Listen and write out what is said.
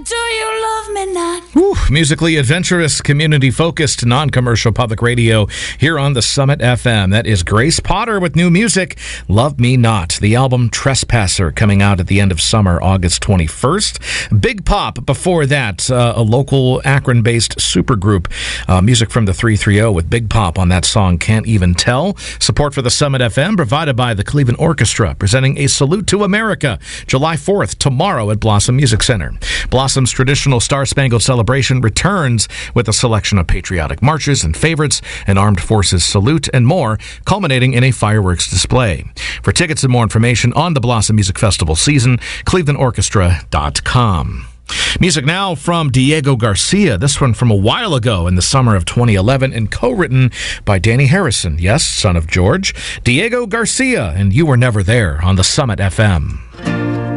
do you love me not? Whew, musically adventurous, community-focused, non-commercial public radio here on the Summit FM. That is Grace Potter with new music, Love Me Not. The album Trespasser coming out at the end of summer, August 21st. Big Pop before that, a local Akron-based supergroup. Music from the 330 with Big Pop on that song, Can't Even Tell. Support for the Summit FM provided by the Cleveland Orchestra, presenting a Salute to America, July 4th, tomorrow at Blossom Music Center. Blossom's traditional Star-Spangled Celebration returns with a selection of patriotic marches and favorites, an armed forces salute, and more, culminating in a fireworks display. For tickets and more information on the Blossom Music Festival season, clevelandorchestra.com. Music now from Diego Garcia, this one from a while ago in the summer of 2011 and co-written by Danny Harrison, yes, son of George. Diego Garcia and You Were Never There on the Summit FM.